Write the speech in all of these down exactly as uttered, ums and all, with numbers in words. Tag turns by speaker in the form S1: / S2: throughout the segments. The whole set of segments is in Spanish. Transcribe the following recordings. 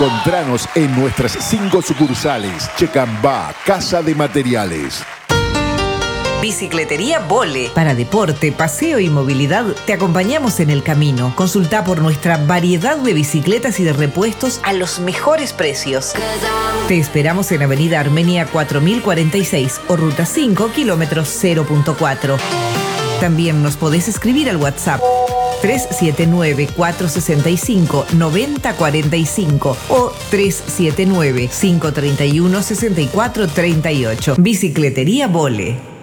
S1: Encontranos en nuestras cinco sucursales. Checambá, Casa de Materiales.
S2: Bicicletería Vole. Para deporte, paseo y movilidad, te acompañamos en el camino. Consulta por nuestra variedad de bicicletas y de repuestos a los mejores precios. Te esperamos en Avenida Armenia cuatro mil cuarenta y seis o Ruta cinco, kilómetros cero punto cuatro. También nos podés escribir al WhatsApp tres siete nueve, cuatro seis cinco, nueve cero cuatro cinco o tres siete nueve, cinco tres uno, seis cuatro tres ocho. Bicicletería Vole.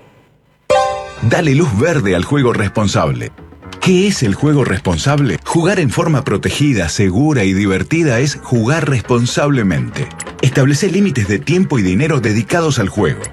S3: Dale luz verde al juego responsable. ¿Qué es el juego responsable? Jugar en forma protegida, segura y divertida es jugar responsablemente. Establece límites de tiempo y dinero dedicados al juego.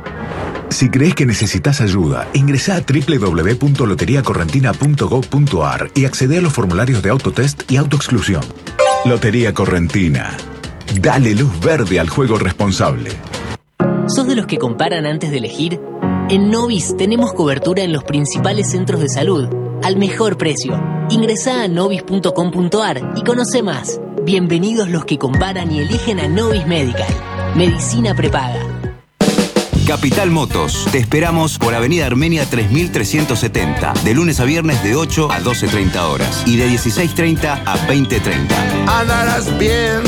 S3: Si crees que necesitas ayuda, ingresá a doble u doble u doble u punto lotería correntina punto gob punto ar y accede a los formularios de autotest y autoexclusión. Lotería Correntina. Dale luz verde al juego responsable.
S4: ¿Sos de los que comparan antes de elegir? En Novis tenemos cobertura en los principales centros de salud, al mejor precio. Ingresá a novis punto com punto ar y conoce más. Bienvenidos los que comparan y eligen a Novis Medical. Medicina prepaga.
S5: Capital Motos. Te esperamos por Avenida Armenia tres mil trescientos setenta. De lunes a viernes de ocho a doce treinta horas. Y de dieciséis treinta a veinte treinta.
S6: Andarás bien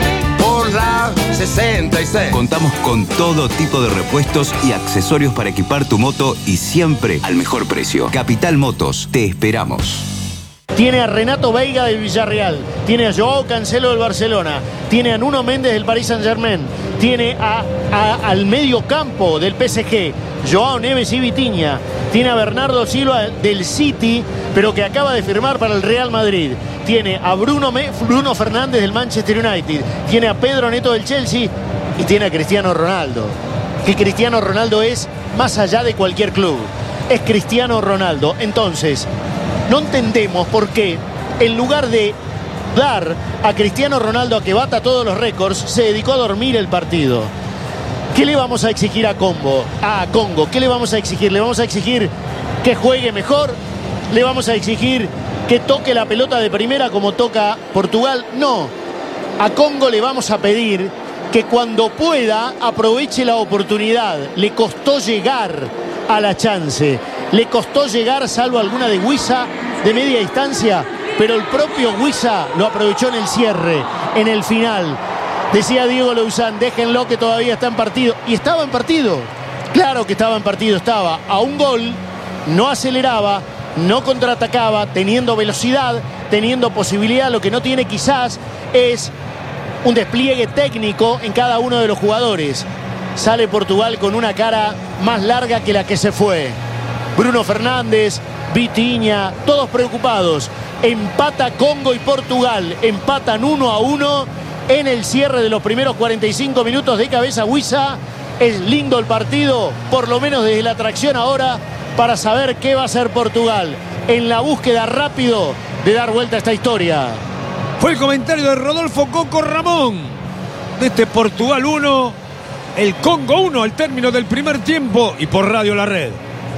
S6: por la sesenta y seis.
S5: Contamos con todo tipo de repuestos y accesorios para equipar tu moto y siempre al mejor precio. Capital Motos. Te esperamos.
S7: Tiene a Renato Veiga del Villarreal, tiene a Joao Cancelo del Barcelona, tiene a Nuno Méndez del Paris Saint-Germain, tiene a, a, al medio campo del P S G, Joao Neves y Vitinha, tiene a Bernardo Silva del City, pero que acaba de firmar para el Real Madrid, tiene a Bruno, Me, Bruno Fernández del Manchester United, tiene a Pedro Neto del Chelsea y tiene a Cristiano Ronaldo, que Cristiano Ronaldo es más allá de cualquier club, es Cristiano Ronaldo. Entonces, no entendemos por qué, en lugar de dar a Cristiano Ronaldo a que bata todos los récords, se dedicó a dormir el partido. ¿Qué le vamos a exigir a Congo? A Congo, ¿qué le vamos a exigir? ¿Le vamos a exigir que juegue mejor? ¿Le vamos a exigir que toque la pelota de primera como toca Portugal? No. A Congo le vamos a pedir que cuando pueda aproveche la oportunidad. Le costó llegar a la chance. Le costó llegar, salvo alguna de Wissa de media distancia, pero el propio Wissa lo aprovechó en el cierre, en el final. Decía Diego Louzán, déjenlo que todavía está en partido. Y estaba en partido. Claro que estaba en partido, estaba a un gol, no aceleraba, no contraatacaba, teniendo velocidad, teniendo posibilidad. Lo que no tiene quizás es un despliegue técnico en cada uno de los jugadores. Sale Portugal con una cara más larga que la que se fue. Bruno Fernández, Vitinha, todos preocupados. Empata Congo y Portugal, empatan uno a uno en el cierre de los primeros cuarenta y cinco minutos de cabeza Wissa. Es lindo el partido, por lo menos desde la atracción ahora, para saber qué va a hacer Portugal en la búsqueda rápido de dar vuelta a esta historia.
S8: Fue el comentario de Rodolfo Coco Ramón de este Portugal uno, el Congo uno al término del primer tiempo y por Radio La Red.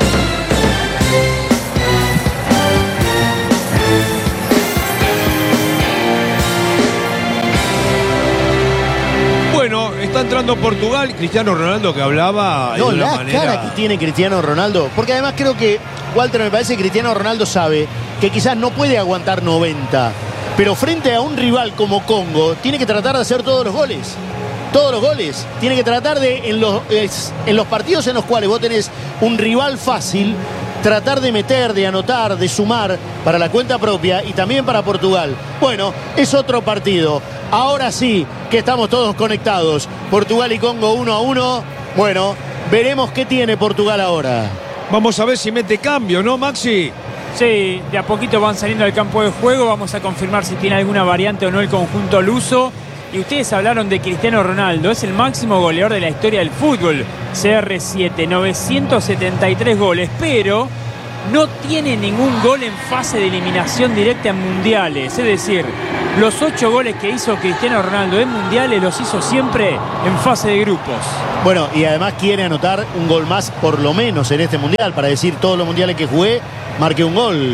S8: Bueno, está entrando Portugal, Cristiano Ronaldo que hablaba
S7: No,
S8: de una
S7: la
S8: manera...
S7: cara que tiene Cristiano Ronaldo, porque además creo que, Walter, me parece que Cristiano Ronaldo sabe que quizás no puede aguantar noventa, pero frente a un rival como Congo, tiene que tratar de hacer todos los goles. Todos los goles. Tiene que tratar de, en los, en los partidos en los cuales vos tenés un rival fácil, tratar de meter, de anotar, de sumar para la cuenta propia y también para Portugal. Bueno, es otro partido. Ahora sí que estamos todos conectados. Portugal y Congo uno a uno. Bueno, veremos qué tiene Portugal ahora.
S8: Vamos a ver si mete cambio, ¿no, Maxi?
S9: Sí, de a poquito van saliendo al campo de juego. Vamos a confirmar si tiene alguna variante o no el conjunto luso. Y ustedes hablaron de Cristiano Ronaldo, es el máximo goleador de la historia del fútbol. C R siete, novecientos setenta y tres goles, pero no tiene ningún gol en fase de eliminación directa en mundiales. Es decir, los ocho goles que hizo Cristiano Ronaldo en mundiales los hizo siempre en fase de grupos.
S7: Bueno, y además quiere anotar un gol más por lo menos en este mundial, para decir todos los mundiales que jugué, marqué un gol.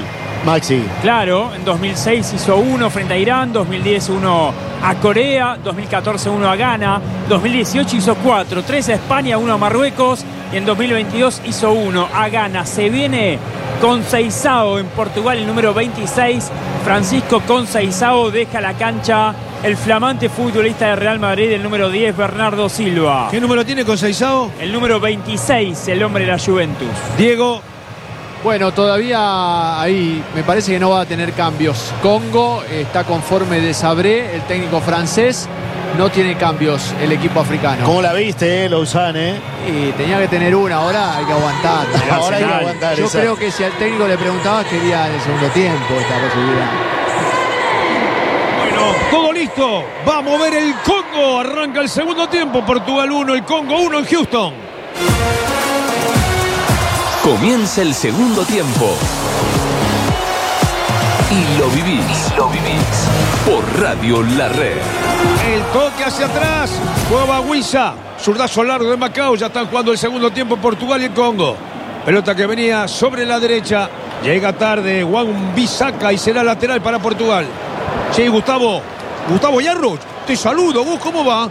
S7: Maxi.
S9: Claro, en dos mil seis hizo uno frente a Irán, dos mil diez uno a Corea, dos mil catorce uno a Ghana, dos mil dieciocho hizo cuatro, tres a España, uno a Marruecos y en dos mil veintidós hizo uno a Ghana. Se viene Conceição en Portugal, el número veintiséis. Francisco Conceição deja la cancha el flamante futbolista de Real Madrid, el número diez, Bernardo Silva.
S8: ¿Qué número tiene Conceição?
S9: El número veintiséis, el hombre de la Juventus.
S8: Diego.
S10: Bueno, todavía ahí me parece que no va a tener cambios. Congo está conforme de Sabré, el técnico francés. No tiene cambios el equipo africano.
S7: ¿Cómo la viste, eh, Lausanne? Eh?
S10: Y tenía que tener una, ahora hay que aguantar.
S7: Ahora hay que aguantar.
S10: Yo
S7: esa.
S10: creo que si al técnico le preguntaba, quería en el segundo tiempo esta posibilidad.
S8: Bueno, todo listo. Va a mover el Congo. Arranca el segundo tiempo. Portugal uno, el Congo uno en Houston.
S11: Comienza el segundo tiempo. Y lo vivís. Y lo vivís. Por Radio La Red.
S8: El toque hacia atrás. Juega Wissa. Zurdazo largo de Macao. Ya están jugando el segundo tiempo Portugal y el Congo. Pelota que venía sobre la derecha. Llega tarde Wan-Bissaka y será lateral para Portugal. Sí, Gustavo. Gustavo Yarros. Te saludo. ¿Vos cómo va?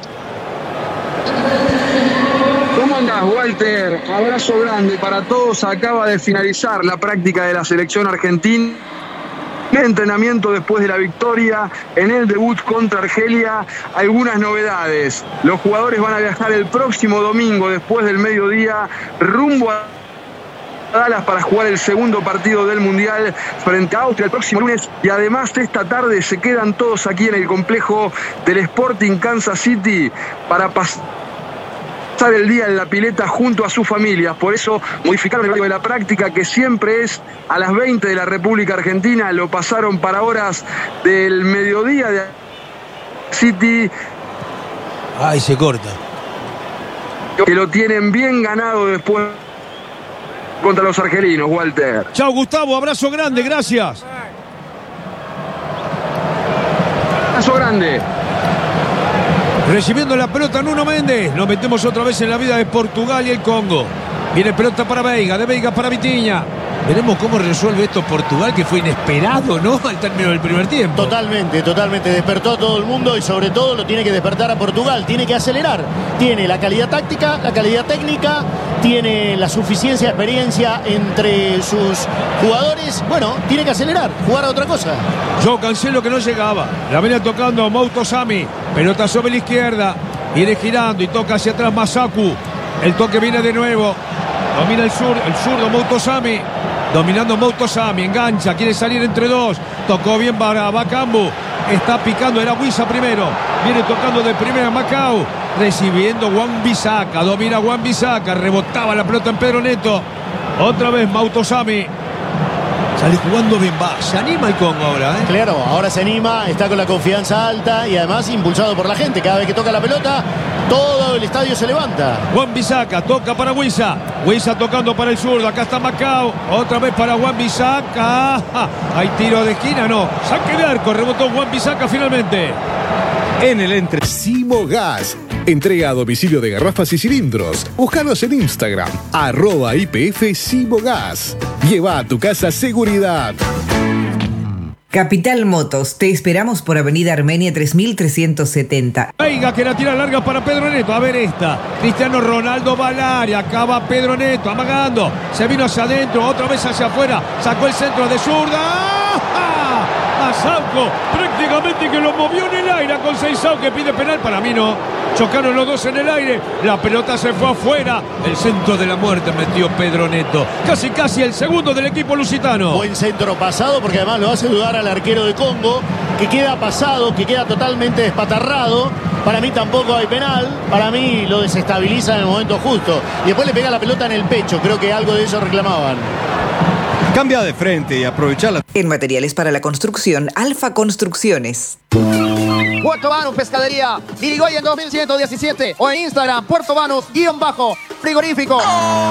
S12: ¿Cómo andás, Walter? Abrazo grande para todos. Acaba de finalizar la práctica de la selección argentina. De entrenamiento después de la victoria en el debut contra Argelia. Algunas novedades. Los jugadores van a viajar el próximo domingo después del mediodía rumbo a Dallas para jugar el segundo partido del Mundial frente a Austria el próximo lunes. Y además esta tarde se quedan todos aquí en el complejo del Sporting Kansas City para pasar el día en la pileta junto a sus familias. Por eso modificaron el horario de la práctica, que siempre es a las veinte de la República Argentina. Lo pasaron para horas del mediodía de City.
S8: Ay, se corta.
S12: Que lo tienen bien ganado después contra los argelinos, Walter.
S8: Chao, Gustavo. Abrazo grande. Gracias.
S12: Abrazo grande.
S8: Recibiendo la pelota Nuno Méndez. Nos metemos otra vez en la vida de Portugal y el Congo. Viene pelota para Veiga, de Veiga para Vitinha. Veremos cómo resuelve esto Portugal, que fue inesperado, ¿no? Al término del primer tiempo.
S7: Totalmente, totalmente. Despertó a todo el mundo y sobre todo lo tiene que despertar a Portugal. Tiene que acelerar. Tiene la calidad táctica, la calidad técnica, tiene la suficiencia de experiencia entre sus jugadores. Bueno, tiene que acelerar, jugar a otra cosa.
S8: Joao Cancelo, que no llegaba. La venía tocando Mouto Sami. Pelota sobre la izquierda. Viene girando y toca hacia atrás Masaku. El toque viene de nuevo. Domina el sur, el zurdo Mouto Sami. Dominando Mouto Sami. Engancha, quiere salir entre dos. Tocó bien para Bakambu. Está picando, era Wissa primero. Viene tocando de primera Macao. Recibiendo Wan-Bissaka. Domina Wan-Bissaka. Rebotaba la pelota en Pedro Neto. Otra vez Mouto Sami. Sale jugando bien, va. Se anima el Congo ahora, ¿eh?
S7: Claro, ahora se anima, está con la confianza alta y además impulsado por la gente. Cada vez que toca la pelota, todo el estadio se levanta.
S8: Wan-Bissaka toca para Wissa. Wissa tocando para el zurdo. Acá está Macao. Otra vez para Wan-Bissaka. Hay tiro de esquina, no. Saque de arco. Rebotó Wan-Bissaka finalmente.
S1: En el entre Simo Gas. Entrega a domicilio de garrafas y cilindros. Búscanos en Instagram, arroba I P F Simo Gas. Lleva a tu casa seguridad.
S2: Capital Motos, te esperamos por Avenida Armenia tres mil trescientos setenta.
S8: Veiga, que la tira larga para Pedro Neto. A ver esta. Cristiano Ronaldo va al área. Acaba Pedro Neto amagando. Se vino hacia adentro, otra vez hacia afuera. Sacó el centro de zurda. ¡Ah! Masaku prácticamente que lo movió en el aire. Con Conceição, que pide penal. Para mí no. Chocaron los dos en el aire. La pelota se fue afuera. El centro de la muerte metió Pedro Neto. Casi casi el segundo del equipo lusitano.
S7: Buen centro pasado, porque además lo hace dudar al arquero de Congo, que queda pasado, que queda totalmente despatarrado. Para mí tampoco hay penal. Para mí lo desestabiliza en el momento justo. Y después le pega la pelota en el pecho. Creo que algo de eso reclamaban.
S13: Cambia de frente y aprovecha la...
S2: En materiales para la construcción, Alfa Construcciones.
S14: Puerto Banus Pescadería, Irigoyen dos mil ciento diecisiete o en Instagram, Puerto Banus, guión bajo, frigorífico.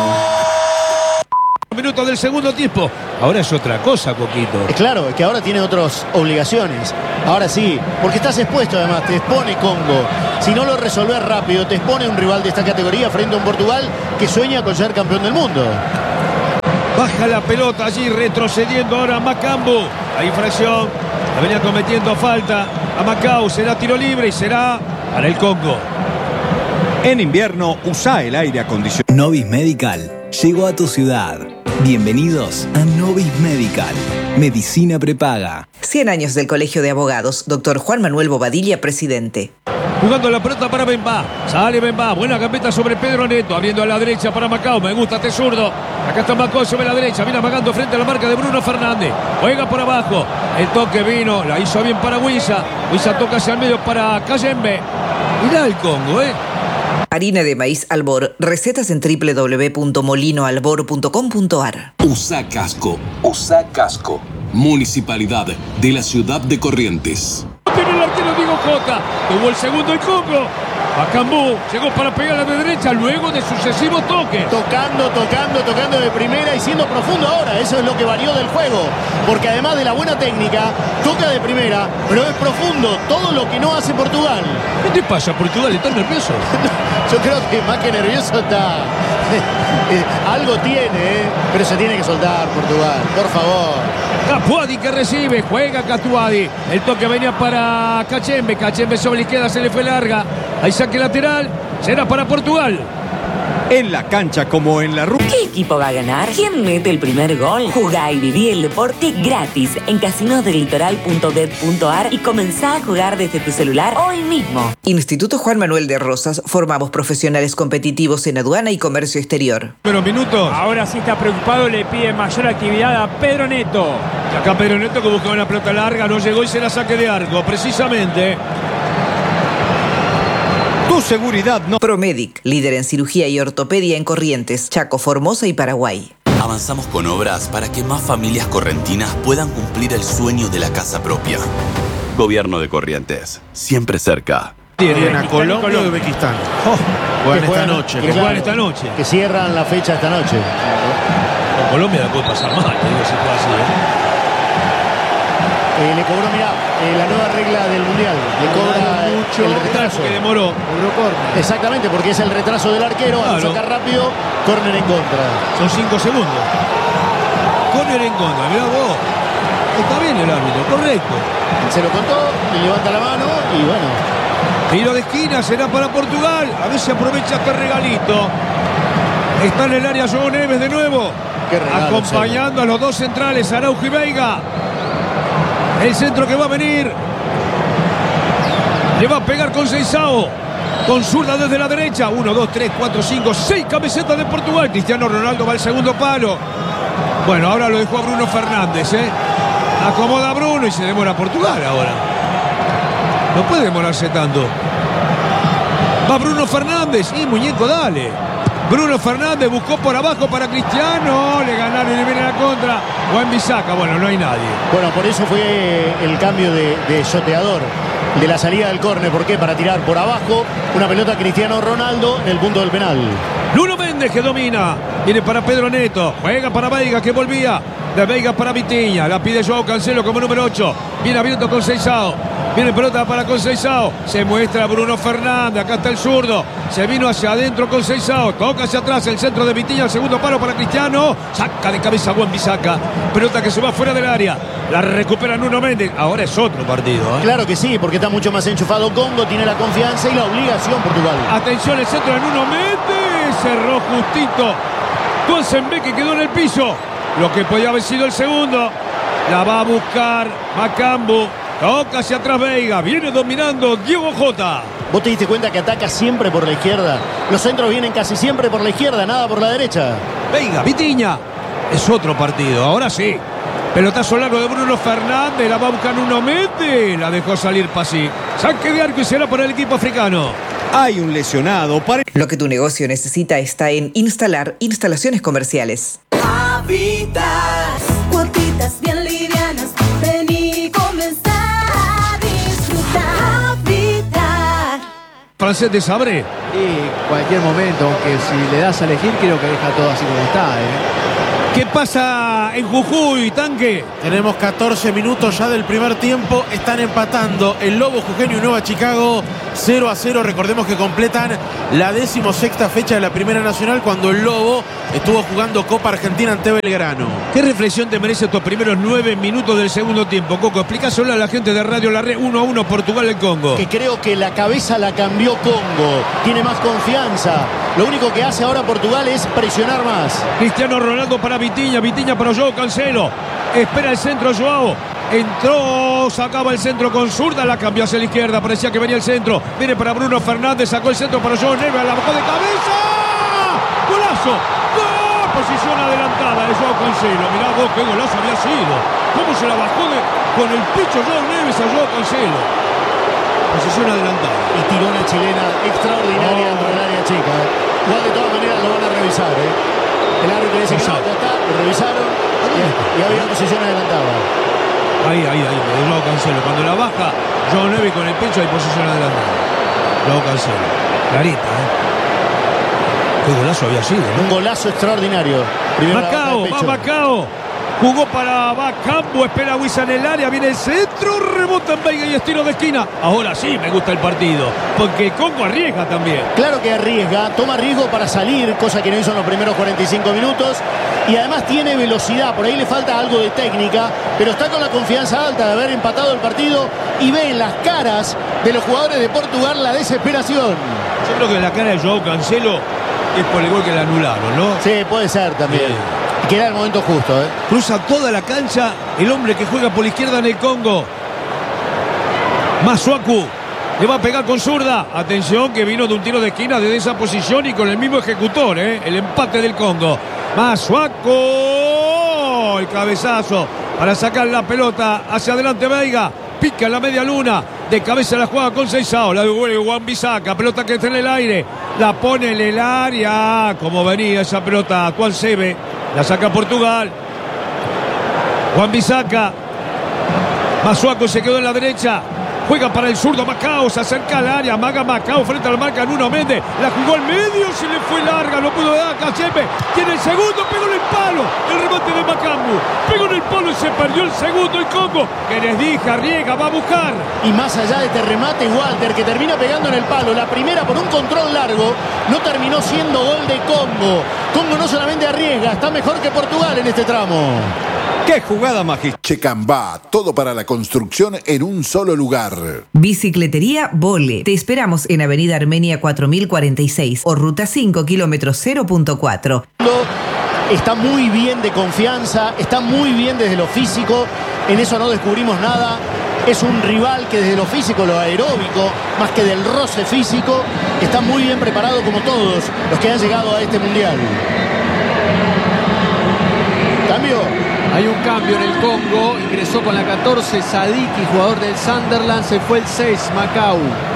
S8: Minutos del segundo tiempo. Ahora es otra cosa, Coquito.
S7: Es claro, es que ahora tiene otras obligaciones. Ahora sí, porque estás expuesto además, te expone Congo. Si no lo resolvés rápido, te expone un rival de esta categoría frente a un Portugal que sueña con ser campeón del mundo.
S8: Baja la pelota allí, retrocediendo ahora Macambu. La infracción, la venía cometiendo falta a Macau. Será tiro libre y será para el Congo.
S13: En invierno, usa el aire acondicionado.
S15: Novis Medical llegó a tu ciudad. Bienvenidos a Novis Medical. Medicina prepaga.
S2: cien años del Colegio de Abogados. Doctor Juan Manuel Bobadilla, presidente.
S8: Jugando la pelota para Bembá. Sale Bembá. Buena gambeta sobre Pedro Neto. Abriendo a la derecha para Macao. Me gusta este zurdo. Acá está Macao sobre la derecha. Viene amagando frente a la marca de Bruno Fernández. Juega por abajo. El toque vino. La hizo bien para Huiza. Huiza toca hacia el medio para Cayembe. Mirá el Congo, ¿eh?
S2: Harina de maíz Albor. Recetas en doble u doble u doble u punto molino albor punto com punto ar.
S11: Usa casco. Usa casco. Municipalidad de la ciudad de Corrientes.
S8: Tiene el arquero Diego Jota. Tuvo el segundo el Congo. Macambú llegó para pegar a la derecha luego de sucesivos toques.
S7: Tocando, tocando, tocando de primera y siendo profundo ahora. Eso es lo que varió del juego. Porque además de la buena técnica, toca de primera, pero es profundo. Todo lo que no hace Portugal.
S8: ¿Qué te pasa, Portugal? ¿Estás nervioso?
S7: Yo creo que más que nervioso está... Algo tiene, ¿eh? Pero se tiene que soltar Portugal. Por favor.
S8: Catuadi que recibe, juega Catuadi. El toque venía para Cachembe. Cachembe sobre la izquierda, se le fue larga. Hay saque lateral, será para Portugal.
S13: En la cancha como en la ruta.
S16: ¿Qué equipo va a ganar? ¿Quién mete el primer gol? Jugá y viví el deporte gratis en casinos del litoral punto bet punto ar y comenzá a jugar desde tu celular hoy mismo.
S2: Instituto Juan Manuel de Rosas. Formamos profesionales competitivos en aduana y comercio exterior.
S8: Pero minutos.
S9: Ahora sí está preocupado, le pide mayor actividad a Pedro Neto.
S8: Acá Pedro Neto que buscaba una pelota larga, no llegó y se la saque de arco, precisamente.
S13: Tu seguridad no.
S2: Promedic, líder en cirugía y ortopedia en Corrientes, Chaco, Formosa y Paraguay.
S11: Avanzamos con obras para que más familias correntinas puedan cumplir el sueño de la casa propia. Gobierno de Corrientes, siempre cerca.
S7: Tienen a Colombia y Uzbekistán. Oh, juegan esta noche.
S8: Que juegan esta noche.
S7: Que cierran la fecha esta noche.
S8: Con Colombia la puede pasar mal, te digo si fue así, ¿eh?
S7: Eh, le cobró, mirá, eh, la nueva regla del Mundial. Le cobra mucho el retraso.
S8: Que demoró.
S7: Exactamente, porque es el retraso del arquero. Al
S8: claro.
S7: sacar rápido, córner en contra.
S8: Son cinco segundos. Córner en contra, mirá vos. Está bien el árbitro, correcto.
S7: Se lo contó, le levanta la mano y bueno.
S8: Tiro de esquina, será para Portugal. A ver si aprovecha este regalito. Está en el área João Neves de nuevo.
S7: Qué regalo,
S8: acompañando a los dos centrales, Araujo y Veiga. El centro que va a venir. Le va a pegar con Seixao. Con zurda desde la derecha. Uno, dos, tres, cuatro, cinco, seis camisetas de Portugal. Cristiano Ronaldo va al segundo palo. Bueno, ahora lo dejó a Bruno Fernández, ¿eh? Acomoda a Bruno y se demora Portugal ahora. No puede demorarse tanto. Va Bruno Fernández. Y muñeco, dale. Bruno Fernández buscó por abajo para Cristiano. Le ganaron y le viene la contra. Wan-Bissaka, bueno, no hay nadie.
S7: Bueno, por eso fue el cambio de, de shoteador de la salida del córner. ¿Por qué? Para tirar por abajo una pelota a Cristiano Ronaldo en el punto del penal.
S8: Nuno Méndez que domina. Viene para Pedro Neto. Juega para Veiga que volvía. De Veiga para Vitinha. La pide Joao Cancelo como número ocho. Viene abierto con Seixao. Viene pelota para con Seixao. Se muestra Bruno Fernández. Acá está el zurdo. Se vino hacia adentro con Seixao. Toca hacia atrás el centro de Vitinha. El segundo palo para Cristiano. Saca de cabeza Wan-Bissaka. Pelota que se va fuera del área. La recupera Nuno Méndez. Ahora es otro partido, ¿eh?
S7: Claro que sí, porque está mucho más enchufado Congo. Tiene la confianza y la obligación Portugal.
S8: Atención, el centro de Nuno Méndez. Cerró justito. Tuanzembe que quedó en el piso. Lo que podía haber sido el segundo. La va a buscar Macambu. Toca hacia atrás Veiga. Viene dominando Diego Jota.
S7: ¿Vos te diste cuenta que ataca siempre por la izquierda? Los centros vienen casi siempre por la izquierda, nada por la derecha.
S8: Veiga, Vitinha. Es otro partido. Ahora sí. Pelotazo largo de Bruno Fernández. La va a buscar Nuno Méndez. La dejó salir Pasi. Saque de arco y será para el equipo africano.
S13: Hay un lesionado. Para...
S2: Lo que tu negocio necesita está en Instalar Instalaciones Comerciales.
S17: Habitas, cuotitas bien livianas. Vení, comenzar a disfrutar. Habitar.
S8: Francés de Sabré.
S10: Y cualquier momento, aunque si le das a elegir, creo que deja todo así como está, ¿eh?
S8: ¿Qué pasa en Jujuy, Tanque?
S18: Tenemos catorce minutos ya del primer tiempo. Están empatando el Lobo Jujeño y Nueva Chicago cero a cero. Recordemos que completan la decimosexta fecha de la Primera Nacional cuando el Lobo estuvo jugando Copa Argentina ante Belgrano.
S8: ¿Qué reflexión te merece estos primeros nueve minutos del segundo tiempo, Coco? Explícaselo a la gente de Radio La Red. Uno a uno Portugal el Congo.
S7: Que creo que la cabeza la cambió Congo. Tiene más confianza. Lo único que hace ahora Portugal es presionar más.
S8: Cristiano Ronaldo para Vitinha. Vitinha para Joao Cancelo. Espera el centro Joao. Entró, sacaba el centro con zurda, la cambió hacia la izquierda. Parecía que venía el centro. Viene para Bruno Fernández. Sacó el centro para Joao Neves. La bajó de cabeza. ¡Golazo! ¡Gol! Posición adelantada de Joao Cancelo. Mirá vos qué golazo había sido. ¿Cómo se la bajó de, con el pecho Joao Neves a Joao Cancelo? Posición adelantada.
S7: Y tiró una chilena extraordinaria dentro del área chica. Igual de todas maneras lo van a revisar, ¿eh? El árbitro dice que no, ya está, lo revisaron y, y había posición adelantada.
S8: Ahí, ahí, ahí, de Joao Cancelo. Cuando la baja Joao Neves con el pecho hay posición adelantada. Joao Cancelo. Clarita, ¿eh? Qué golazo había sido, ¿no?
S7: Un golazo extraordinario. Primero
S8: Macao, va Macao. Jugó para Bacambo, espera Huiza en el área, viene el centro, rebota en Veiga y estilo de esquina. Ahora sí me gusta el partido, porque el Congo arriesga también.
S7: Claro que arriesga, toma riesgo para salir, cosa que no hizo en los primeros cuarenta y cinco minutos. Y además tiene velocidad, por ahí le falta algo de técnica, pero está con la confianza alta de haber empatado el partido y ve en las caras de los jugadores de Portugal la desesperación.
S8: Yo creo que la cara de Joao Cancelo es por el gol que le anularon, ¿no?
S7: Sí, puede ser también. Sí. Que era el momento justo, ¿eh?
S8: Cruza toda la cancha el hombre que juega por la izquierda en el Congo. Masuaku le va a pegar con zurda. Atención que vino de un tiro de esquina desde esa posición y con el mismo ejecutor, ¿eh? El empate del Congo. Masuaku. El cabezazo para sacar la pelota hacia adelante Veiga. Pica en la media luna. De cabeza la juega con Seixao. La devuelve Wan-Bissaka. Pelota que está en el aire. La pone en el área. Como venía esa pelota. ¿Cuál se ve? La saca Portugal. Wan-Bissaka. Masuaku se quedó en la derecha. Juega para el zurdo Macao. Se acerca al área. Maga Macao frente al marca Nuno Méndez. La jugó al medio. Se le fue larga. No pudo dar. Cachembe. Tiene el segundo. Pegó en el palo. El remate de Macambu. Pegó en el palo y se perdió el segundo. El Congo. Que les dije. Arriesga. Va a buscar.
S7: Y más allá de este remate, Walter, que termina pegando en el palo. La primera por un control largo. No terminó siendo gol de Congo. Congo no solamente arriesga. Está mejor que Portugal en este tramo.
S13: ¡Qué jugada magistral!
S19: Checambá, todo para la construcción en un solo lugar.
S2: Bicicletería Vole. Te esperamos en Avenida Armenia cuatro mil cuarenta y seis o Ruta cinco, kilómetro cero punto cuatro.
S7: Está muy bien de confianza, está muy bien desde lo físico. En eso no descubrimos nada. Es un rival que desde lo físico, lo aeróbico, más que del roce físico, está muy bien preparado como todos los que han llegado a este mundial. Cambio.
S10: Hay un cambio en el Congo. Ingresó con la catorce Sadiki, jugador del Sunderland. Se fue el seis, Macao.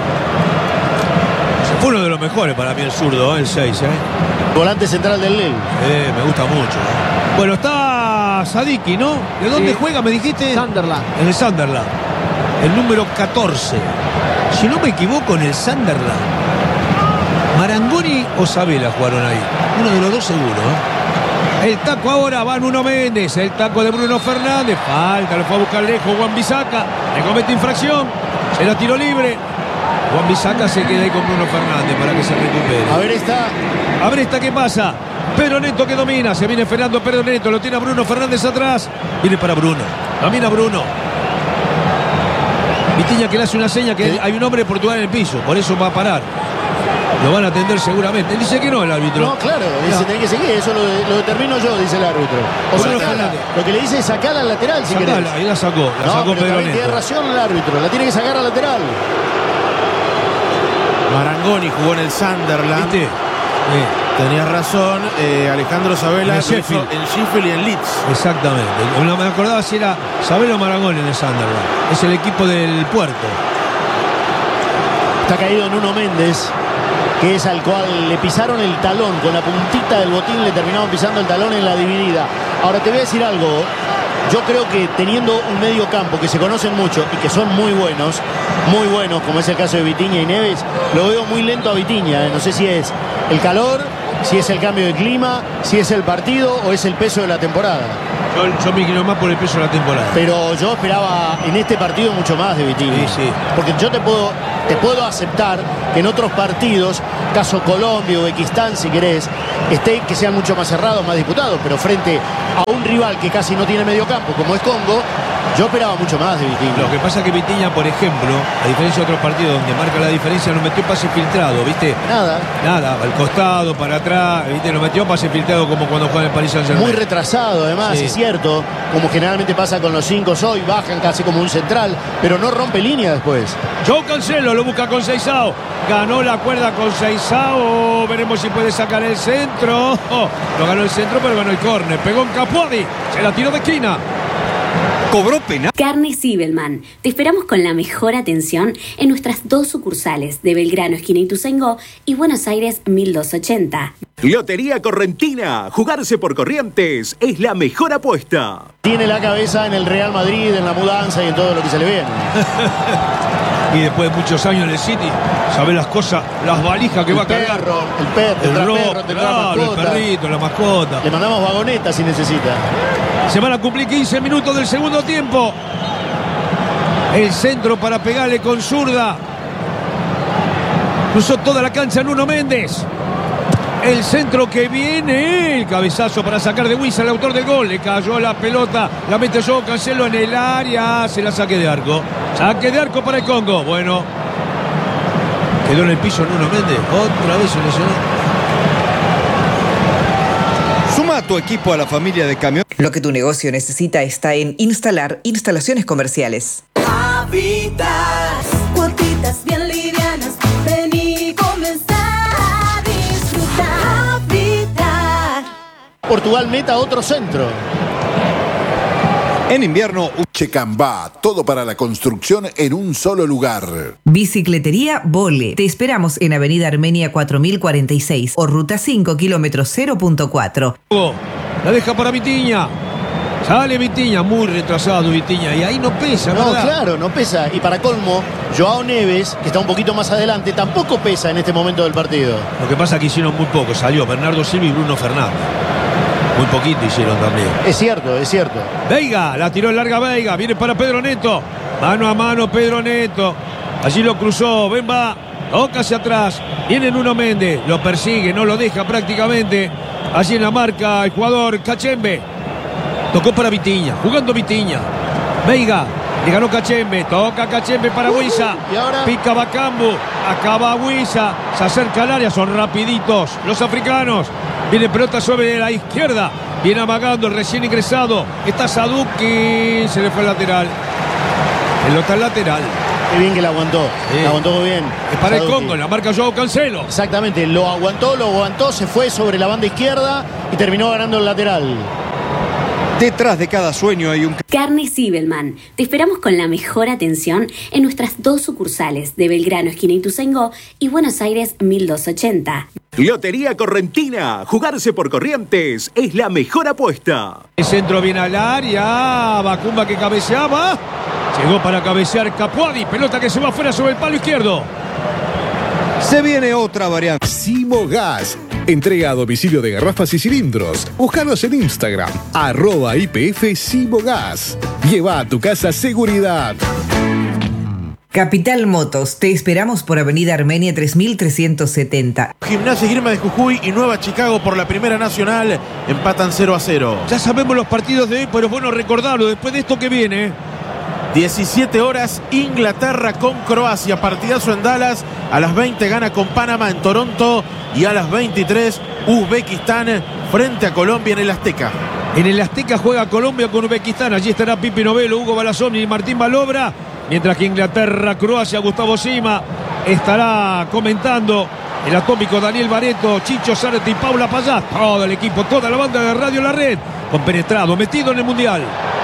S8: Se fue uno de los mejores para mí el zurdo, ¿eh? El seis, ¿eh?
S7: Volante central del Lille.
S8: Eh, me gusta mucho. ¿eh? Bueno, está Sadiki, ¿no? ¿De dónde sí. juega, me dijiste?
S10: Sunderland.
S8: En el Sunderland. El número catorce. Si no me equivoco, en el Sunderland. Marangoni o Sabela jugaron ahí. Uno de los dos seguro, ¿eh? El taco ahora va Nuno Méndez. El taco de Bruno Fernández. Falta, lo fue a buscar lejos Wan-Bissaka. Le comete infracción. Se la tiró libre. Wan-Bissaka se queda ahí con Bruno Fernández para que se recupere.
S7: A ver esta.
S8: A ver esta qué pasa. Pedro Neto que domina. Se viene Fernando Pedro Neto. Lo tiene a Bruno Fernández atrás. Viene para Bruno. Domina Bruno. Vitinha que le hace una seña que ¿Eh? hay un hombre de Portugal en el piso. Por eso va a parar. Lo van a atender seguramente. Dice que no el árbitro.
S7: No, claro, dice no. tiene que seguir. Eso lo, lo determino yo, dice el árbitro. O sea, lo que le dice es sacar al lateral, si
S8: sacala,
S7: querés.
S8: Ahí la sacó, la
S7: no,
S8: sacó Pedro Neto.
S7: Tiene razón el árbitro, la tiene que sacar al lateral.
S18: Marangoni jugó en el Sunderland. ¿Viste?
S8: Sí.
S18: Tenías razón, eh, Alejandro Sabela en Sheffield. en Sheffield y en Leeds.
S8: Exactamente. No me acordaba si era Sabela o Marangoni en el Sunderland. Es el equipo del Puerto.
S7: Está caído Nuno Méndez, que es al cual le pisaron el talón. Con la puntita del botín le terminaron pisando el talón en la dividida. Ahora te voy a decir algo. Yo creo que teniendo un medio campo que se conocen mucho y que son muy buenos, muy buenos, como es el caso de Vitinha y Neves, lo veo muy lento a Vitinha. ¿eh? No sé si es el calor si es el cambio de clima, si es el partido o es el peso de la temporada.
S8: Yo, yo me inclino más por el peso de la temporada.
S7: Pero yo esperaba en este partido mucho más de Vitinha.
S8: Sí, sí.
S7: Porque yo te puedo, te puedo aceptar que en otros partidos, caso Colombia, Uzbekistán, si querés, esté, que sean mucho más cerrados, más disputados. Pero frente a un rival que casi no tiene medio campo, como es Congo, yo esperaba mucho más de Vitinha.
S8: Lo que pasa es que Vitinha, por ejemplo, a diferencia de otros partidos donde marca la diferencia, no metió pase filtrado, ¿viste?
S7: Nada.
S8: Nada, al costado, para atrás, ¿viste? No metió pase filtrado como cuando juega en el Paris Saint-Germain.
S7: Muy retrasado, además,
S8: Sí.
S7: es cierto. Como generalmente pasa con los cinco hoy, bajan casi como un central, pero no rompe línea después.
S8: Joe Cancelo lo busca con Seisao. Ganó la cuerda con Seisao. Veremos si puede sacar el centro. Oh, no ganó el centro, pero ganó el córner. Pegó en Capuadi. Se la tiró de esquina.
S13: Cobró penal.
S20: Carnes Zibelman. Te esperamos con la mejor atención en nuestras dos sucursales de Belgrano, esquina Ituzaingó, y Buenos Aires mil doscientos ochenta.
S21: Lotería Correntina. Jugarse por Corrientes es la mejor apuesta.
S7: Tiene la cabeza en el Real Madrid, en la mudanza y en todo lo que se le viene.
S8: Y después de muchos años en el City, sabe las cosas, las valijas que
S7: El
S8: va a cargar.
S7: perro, el perro,
S8: el
S7: tendrá
S8: rock,
S7: perro, tendrá
S8: claro, el
S7: mascota.
S8: perrito, la mascota.
S7: Le mandamos vagoneta si necesita.
S8: Se van a cumplir quince minutos del segundo tiempo. El centro para pegarle con zurda. Cruzó toda la cancha Nuno Méndez. El centro que viene, el cabezazo para sacar de Wisa, el autor del gol. Le cayó la pelota, la mete Joe Cancelo en el área. Se la saque de arco. Saque de arco para el Congo. Bueno, quedó en el piso Nuno Méndez. Otra vez se lesionó.
S13: Suma a tu equipo a la familia de Camión.
S2: Lo que tu negocio necesita está en Instalar Instalaciones Comerciales.
S17: Habitat, cuotitas bien livianas, ven y comenzar a disfrutar. Habitat.
S7: Portugal meta otro centro.
S19: En invierno, Checambá, todo para la construcción en un solo lugar.
S2: Bicicletería Vole. Te esperamos en Avenida Armenia cuatro mil cuarenta y seis o Ruta cinco, kilómetro cero punto cuatro.
S8: La deja para Vitinha. Sale Vitinha, muy retrasado Vitinha. Y ahí no pesa,
S7: No,
S8: ¿verdad?
S7: claro, no pesa. Y para colmo, Joao Neves, que está un poquito más adelante, tampoco pesa en este momento del partido.
S8: Lo que pasa es que hicieron muy poco. Salió Bernardo Silva y Bruno Fernández. Muy poquito hicieron también.
S7: Es cierto, es cierto.
S8: Veiga, la tiró en larga Veiga. Viene para Pedro Neto. Mano a mano Pedro Neto. Allí lo cruzó. Bemba. Toca hacia atrás. Viene Nuno Méndez. Lo persigue, no lo deja prácticamente. Allí en la marca el jugador Cachembe. Tocó para Vitinha. Jugando Vitinha. Veiga. Le ganó Cachembe. Toca Cachembe para Huiza.
S7: ¿Y ahora?
S8: Pica Bacambu. Acaba Huiza. Se acerca al área. Son rapiditos los africanos. Viene pelota sobre la izquierda. Viene amagando el recién ingresado. Está Saduki. Se le fue al lateral. Pelota al lateral.
S7: Qué bien que la aguantó.
S8: Sí.
S7: La aguantó muy bien.
S8: Es para el
S7: Saduki.
S8: Congo. La marca Joao Cancelo.
S7: Exactamente. Lo aguantó, lo aguantó. Se fue sobre la banda izquierda y terminó ganando el lateral.
S13: Detrás de cada sueño hay un...
S20: Carnes Zibelman. Te esperamos con la mejor atención en nuestras dos sucursales de Belgrano, esquina Ituzaingó, y Buenos Aires mil doscientos ochenta.
S21: Lotería Correntina. Jugarse por Corrientes es la mejor apuesta.
S8: El centro viene al área. Bacumba que cabeceaba. Llegó para cabecear Capuadi. Pelota que se va afuera sobre el palo izquierdo.
S13: Se viene otra variante.
S1: Simogas. Entrega a domicilio de garrafas y cilindros. Búscanos en Instagram, arroba I P F Simogas. Lleva a tu casa seguridad.
S2: Capital Motos. Te esperamos por Avenida Armenia tres mil trescientos setenta.
S18: Gimnasia y Grima de Jujuy y Nueva Chicago por la Primera Nacional empatan cero a cero.
S8: Ya sabemos los partidos de hoy, pero es bueno recordarlo después de esto que viene.
S18: diecisiete horas, Inglaterra con Croacia. Partidazo en Dallas. A las veinte gana con Panamá en Toronto. Y a las veintitrés, Uzbekistán frente a Colombia en el Azteca.
S8: En el Azteca juega Colombia con Uzbekistán. Allí estará Pipi Novelo, Hugo Balazón y Martín Balobra. Mientras que Inglaterra, Croacia, Gustavo Sima estará comentando. El atómico Daniel Bareto, Chicho Zárate y Paula Payá. Todo el equipo, toda la banda de Radio La Red. Compenetrado, metido en el Mundial.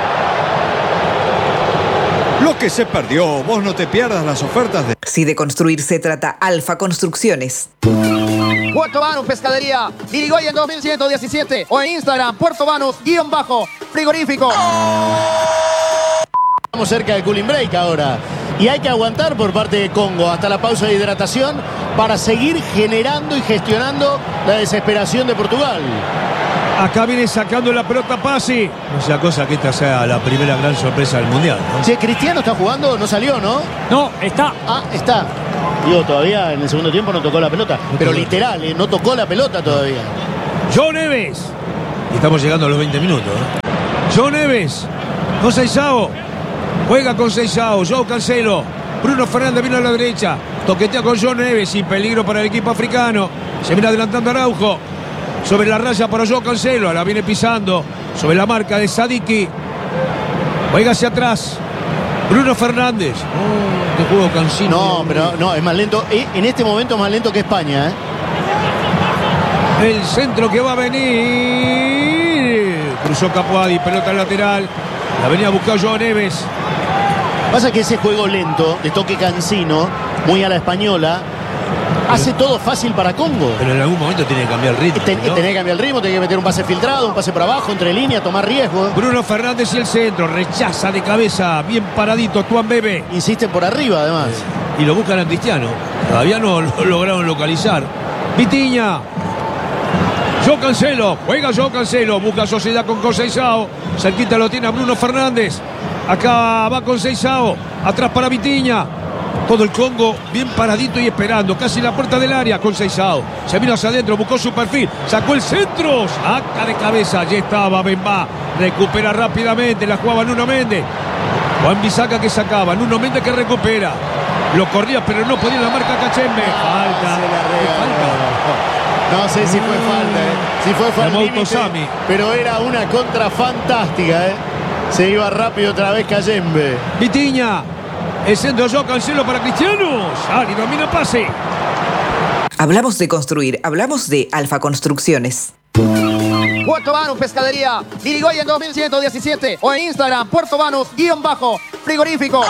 S13: Lo que se perdió, vos no te pierdas las ofertas de...
S2: Si de construir se trata, Alfa Construcciones.
S14: Puerto Banús Pescadería, Irigoyen dos mil ciento diecisiete o en Instagram, Puerto Banús, guión bajo, frigorífico.
S7: Estamos cerca del cooling break ahora. Y hay que aguantar por parte de Congo hasta la pausa de hidratación para seguir generando y gestionando la desesperación de Portugal.
S8: Acá viene sacando la pelota Pasi. No sea cosa que esta sea la primera gran sorpresa del Mundial, ¿no?
S7: Che, Cristiano está jugando, no salió, ¿no?
S9: No, está.
S7: Ah, está. Digo, todavía en el segundo tiempo no tocó la pelota.
S8: No
S7: pero
S8: tocó.
S7: literal, ¿eh? No tocó la pelota todavía.
S8: Joe Neves. Y estamos llegando a los veinte minutos, ¿eh? Joe Neves. Con Seisao. Juega con Seisao. Joe Cancelo. Bruno Fernández vino a la derecha. Toquetea con Joe Neves. Sin peligro para el equipo africano. Se viene adelantando Araujo. Sobre la raya para Joe Cancelo. La viene pisando. Sobre la marca de Sadiki. Juega hacia atrás. Bruno Fernández. Oh, qué juego cansino.
S7: No, pero no, es más lento. En este momento es más lento que España, ¿eh?
S8: El centro que va a venir. Cruzó Capuadi. Pelota lateral. La venía a buscar Joe Neves.
S7: Pasa que ese juego lento, de toque cansino, muy a la española, hace todo fácil para Congo.
S8: Pero en algún momento tiene que cambiar el ritmo,
S7: Ten,
S8: ¿no?
S7: Tenés que cambiar el ritmo, tenés que meter un pase filtrado, un pase para abajo, entre líneas, tomar riesgo.
S8: Bruno Fernández y el centro. Rechaza de cabeza. Bien paradito. Tuan Bebe.
S7: Insisten por arriba, además.
S8: Y lo buscan a Cristiano. Todavía no lo lograron localizar. Vitinha. Joe Cancelo. Juega Joe Cancelo. Busca sociedad con Conceição. Cerquita lo tiene a Bruno Fernández. Acá va Conceição. Atrás para Vitinha. Todo el Congo bien paradito y esperando. Casi la puerta del área. Conceição. Se vino hacia adentro. Buscó su perfil. Sacó el centro. Saca de cabeza. Allí estaba Bemba. Recupera rápidamente. La jugaba Nuno Méndez. Juan Bisaca que sacaba. Nuno Méndez que recupera. Lo corría pero no podía la marca Cachembe. Falta.
S7: No sé si fue falta, ¿eh? Si fue falta, límite, pero era una contra fantástica, ¿eh? Se iba rápido otra vez Cayembe.
S8: Vitinha. El centro Joe Cancelo para Cristiano. Sale y domina pase.
S2: Hablamos de construir, hablamos de Alfa Construcciones.
S14: Puerto Banús Pescadería, Dirigoyen dos mil ciento diecisiete o en Instagram, Puerto Banús, guión bajo, frigorífico.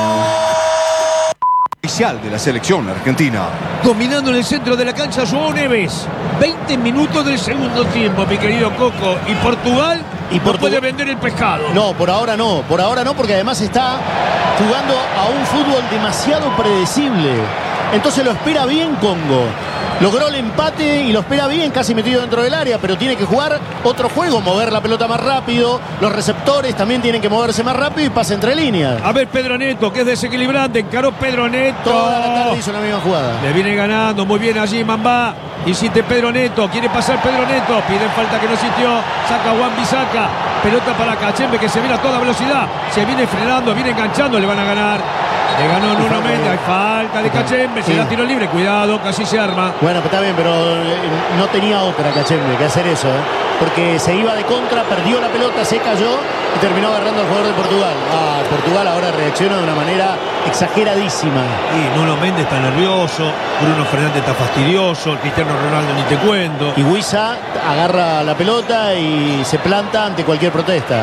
S13: Oficial de la selección argentina.
S8: Dominando en el centro de la cancha Joe Neves. veinte minutos del segundo tiempo, mi querido Coco. Y Portugal y no puede vender el pescado.
S7: No, por ahora no. Por ahora no, porque además está jugando a un fútbol demasiado predecible. Entonces lo espera bien Congo. Logró el empate y lo espera bien, casi metido dentro del área, pero tiene que jugar otro juego, mover la pelota más rápido. Los receptores también tienen que moverse más rápido y pase entre líneas.
S8: A ver, Pedro Neto, que es desequilibrante. Encaró Pedro Neto.
S7: Toda la tarde hizo la misma jugada.
S8: Le viene ganando muy bien allí Mambá. Insiste Pedro Neto. Quiere pasar Pedro Neto. Piden falta que no sintió. Saca Juan Bisaca. Pelota para Cachembe que se viene a toda velocidad. Se viene frenando, viene enganchando. Le van a ganar. Le ganó Nuno Méndez. Hay falta de Cachembe. Se
S7: Sí.
S8: da tiro libre. Cuidado, casi se arma.
S7: Bueno, está bien, pero no tenía otra Cachembe que hacer eso, ¿eh? Porque se iba de contra, perdió la pelota, se cayó y terminó agarrando al jugador de Portugal. Ah, Portugal ahora reacciona de una manera exageradísima.
S8: Y Nuno Méndez está nervioso. Bruno Fernández está fastidioso. Cristiano Ronaldo ni te cuento.
S7: Y Huiza agarra la pelota y se planta ante cualquier protesta.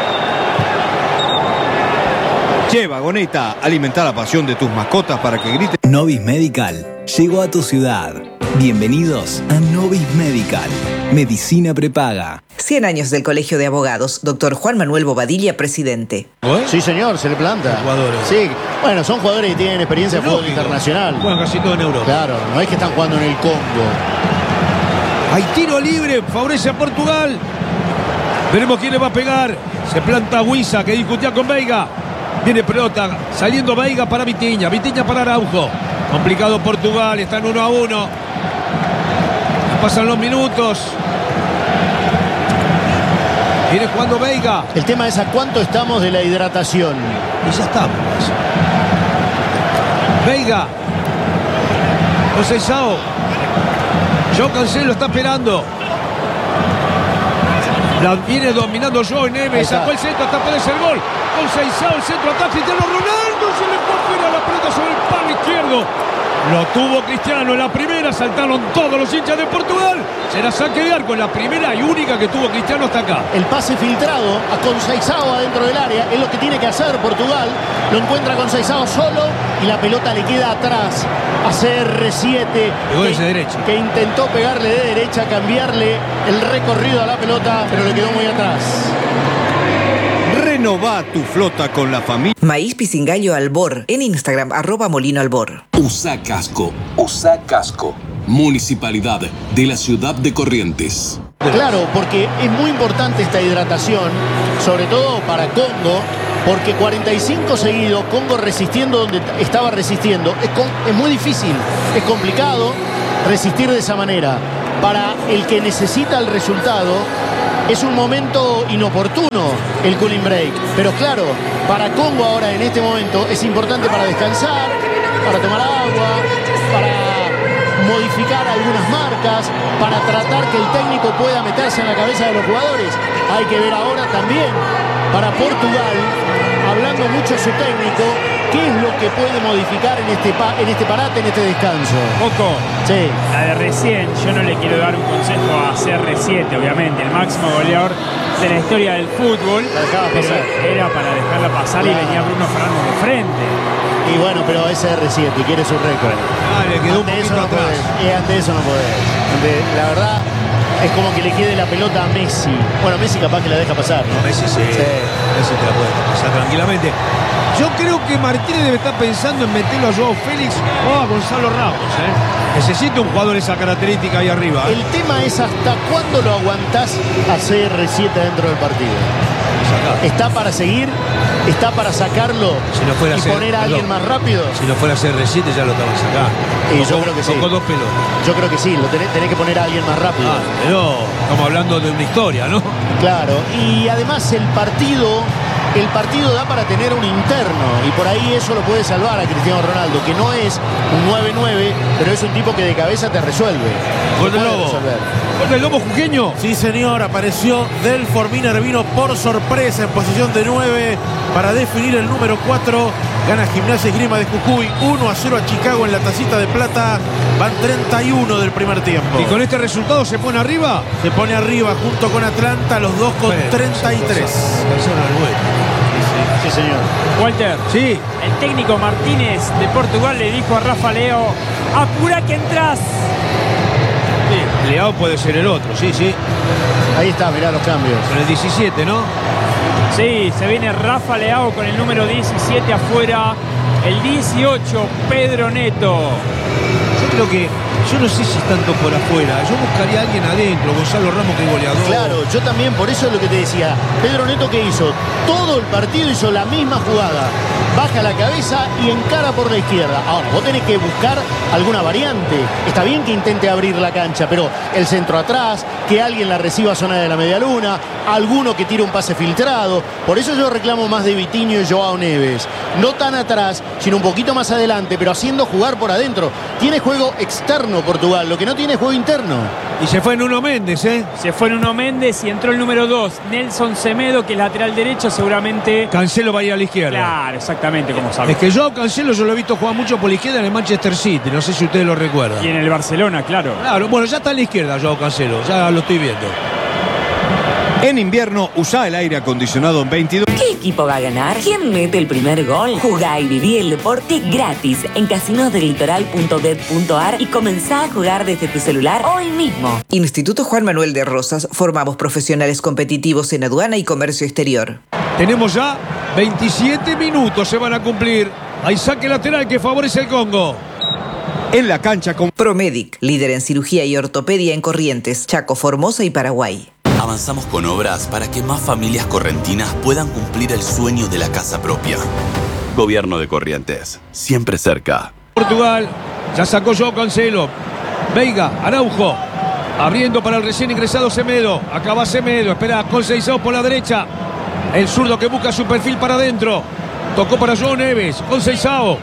S13: Lleva, Goneta, alimenta la pasión de tus mascotas para que griten.
S15: Novis Medical llegó a tu ciudad. Bienvenidos a Novis Medical. Medicina prepaga.
S2: cien años del Colegio de Abogados, doctor Juan Manuel Bobadilla, presidente.
S7: Sí, señor, se le planta.
S8: Jugadores.
S7: Sí, bueno, son jugadores que tienen experiencia de fútbol internacional.
S8: Juegan casi todo en Europa.
S7: Claro, no es que están jugando en el Congo.
S8: Hay tiro libre, favorece a Portugal. Veremos quién le va a pegar. Se planta Huiza, que discutía con Veiga. Viene pelota, saliendo Veiga para Vitinha. Vitinha para Araujo. Complicado Portugal, están uno a uno. Pasan los minutos. Viene jugando Veiga.
S7: El tema es a cuánto estamos de la hidratación.
S8: Y ya estamos. Veiga. Conceição. Joe Cancelo está esperando. La viene dominando Joe Neves. Sacó el centro, hasta puede ser gol. Conceição, el centro ataque. Cristiano Ronaldo se le fue afuera la pelota sobre el palo izquierdo. Lo tuvo Cristiano en la primera. Saltaron todos los hinchas de Portugal. Será saque de arco en la primera y única que tuvo Cristiano hasta acá.
S7: El pase filtrado a Conceição adentro del área es lo que tiene que hacer Portugal. Lo encuentra Conceição solo y la pelota le queda atrás a C R siete.
S8: Pegó
S7: que,
S8: desde derecha.
S7: que intentó pegarle de derecha, cambiarle el recorrido a la pelota, pero le quedó muy atrás.
S13: Renová tu flota con la familia.
S2: Maíz Pisingallo Albor en Instagram, arroba Molino Albor.
S3: Usa casco, usa casco. Municipalidad de la Ciudad de Corrientes.
S7: Claro, porque es muy importante esta hidratación, sobre todo para Congo, porque cuarenta y cinco seguidos, Congo resistiendo donde estaba resistiendo. Es, con, es muy difícil, es complicado resistir de esa manera. Para el que necesita el resultado, es un momento inoportuno el cooling break. Pero claro, para Congo ahora en este momento es importante para descansar, para tomar agua, para modificar algunas marcas, para tratar que el técnico pueda meterse en la cabeza de los jugadores. Hay que ver ahora también para Portugal, hablando mucho su técnico, qué es lo que puede modificar en este, pa en este parate, en este descanso.
S9: Poco.
S7: Sí.
S9: La de recién, yo no le quiero dar un consejo a C R siete, obviamente, el máximo goleador de la historia del fútbol.
S7: La dejaba
S9: pero
S7: pasar.
S9: Era para dejarla pasar claro. Y venía Bruno Fernández de frente.
S7: Y bueno, pero es C R siete, quiere su récord.
S8: Ah, le quedó ante un poquito
S7: no
S8: atrás.
S7: Podés. Y ante eso no podés. Ante, la verdad, es como que le quede la pelota a Messi. Bueno, Messi capaz que la deja pasar, ¿no?
S8: Messi sí. sí. Messi te la puede pasar tranquilamente. Yo creo que Martínez debe estar pensando en meterlo a Joao Félix o a Gonzalo Ramos, ¿eh? Necesita un jugador de esa característica ahí arriba. ¿eh?
S7: El tema es hasta cuándo lo aguantás a C R siete dentro del partido. ¿Está para seguir? ¿Está para sacarlo
S8: si no fuera
S7: y
S8: ser,
S7: poner a
S8: perdón,
S7: alguien más rápido?
S8: Si no fuera C R siete ya lo estaban sacando.
S7: Y
S8: tocó,
S7: yo creo que sí.
S8: Tocó dos pelotas.
S7: Yo creo que sí, lo tenés, tenés que poner a alguien más rápido.
S8: Ah, pero estamos hablando de una historia, ¿no?
S7: Claro, y además el partido, el partido da para tener un interno y por ahí eso lo puede salvar a Cristiano Ronaldo, que no es un nueve nueve, pero es un tipo que de cabeza te resuelve.
S8: Gol del Lobo. Gol del Lobo jujeño.
S18: Sí, señor, apareció Delfor Minervino por sorpresa en posición de nueve para definir el número cuatro. Gana Gimnasia y Esgrima de Jujuy uno a cero a Chicago en la tacita de plata. Van treinta y uno del primer tiempo.
S8: ¿Y con este resultado se pone arriba?
S18: Se pone arriba junto con Atlanta, los dos con bueno, treinta y tres.
S7: Sí, señor.
S9: Walter.
S8: Sí.
S9: El técnico Martínez de Portugal le dijo a Rafa Leao: apura que entras.
S8: Sí, Leao puede ser el otro, sí, sí.
S7: Ahí está, mirá los cambios.
S8: Con el diecisiete, ¿no?
S9: Sí, se viene Rafa Leao con el número diecisiete afuera. El dieciocho, Pedro Neto.
S8: Yo creo que, yo no sé si es tanto por afuera. Yo buscaría a alguien adentro, Gonzalo Ramos, que es goleador.
S7: Claro, yo también, por eso es lo que te decía. Pedro Neto, ¿qué hizo? Todo el partido hizo la misma jugada. Baja la cabeza y encara por la izquierda. Ahora, vos tenés que buscar alguna variante. Está bien que intente abrir la cancha, pero el centro atrás, que alguien la reciba a zona de la medialuna, alguno que tire un pase filtrado. Por eso yo reclamo más de Vitinho y Joao Neves. No tan atrás, sino un poquito más adelante, pero haciendo jugar por adentro. Tiene juego externo Portugal, lo que no tiene es juego interno.
S8: Y se fue Nuno Méndez, ¿eh?
S9: Se fue Nuno Méndez y entró el número dos, Nelson Semedo, que es lateral derecho, seguramente.
S8: Cancelo va a ir a la izquierda.
S9: Claro, exactamente, como sabe.
S8: Es que yo Cancelo yo lo he visto jugar mucho por la izquierda en el Manchester City, no sé si ustedes lo recuerdan.
S9: Y en el Barcelona, claro.
S8: Claro, bueno, ya está a la izquierda Joao Cancelo, ya lo estoy viendo.
S13: En invierno, usa el aire acondicionado en veintidós.
S16: ¿Qué equipo va a ganar? ¿Quién mete el primer gol? Jugá y viví el deporte gratis en casinos del litoral punto bet punto ar y comenzá a jugar desde tu celular hoy mismo.
S2: Instituto Juan Manuel de Rosas, formamos profesionales competitivos en aduana y comercio exterior.
S8: Tenemos ya veintisiete minutos, se van a cumplir. Hay saque lateral que favorece el Congo.
S13: En la cancha con
S2: Promedic, líder en cirugía y ortopedia en Corrientes, Chaco, Formosa y Paraguay.
S11: Avanzamos con obras para que más familias correntinas puedan cumplir el sueño de la casa propia. Gobierno de Corrientes, siempre cerca.
S8: Portugal, ya sacó Joao Cancelo. Veiga, Araujo, abriendo para el recién ingresado Semedo. Acá va Semedo, espera Conceição por la derecha. El zurdo que busca su perfil para adentro. Tocó para Joao Neves, Conceição.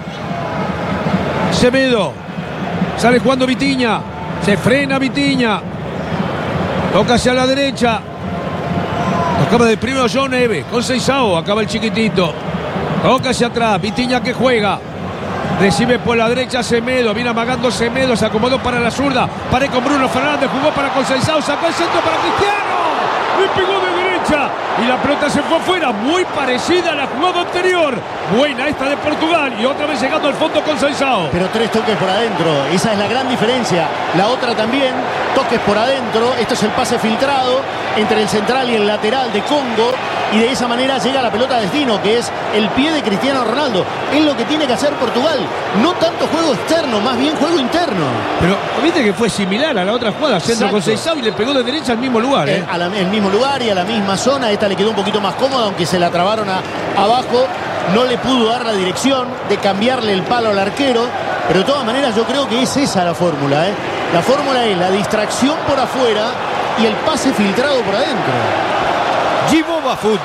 S8: Semedo, sale jugando Vitinha. Se frena Vitinha. Toca hacia la derecha. Tocaba del primero Joao Neves. Conceição. Acaba el chiquitito. Toca hacia atrás. Vitinha que juega. Recibe por la derecha Semedo. Viene amagando Semedo. Se acomodó para la zurda. Paré con Bruno Fernández. Jugó para Conceição. Sacó el centro para Cristiano. Le pegó de derecha. derecha y la pelota se fue afuera. Muy parecida a la jugada anterior. Buena esta de Portugal y otra vez llegando al fondo con Seixao.
S7: Pero tres toques por adentro, esa es la gran diferencia. La otra también, toques por adentro. Esto es el pase filtrado entre el central y el lateral de Congo. Y de esa manera llega la pelota a destino, que es el pie de Cristiano Ronaldo. Es lo que tiene que hacer Portugal. No tanto juego externo, más bien juego interno.
S8: Pero viste que fue similar a la otra jugada. Centro con Seixao y le pegó de derecha al mismo lugar. ¿eh?
S7: Eh, al mismo lugar y a la misma zona. Esta le quedó un poquito más cómoda, aunque se la trabaron a, abajo. No le pudo dar la dirección de cambiarle el palo al arquero. Pero de todas maneras yo creo que es esa la fórmula. ¿eh? La fórmula es la distracción por afuera y el pase filtrado por adentro.
S13: Giboba Fútbol.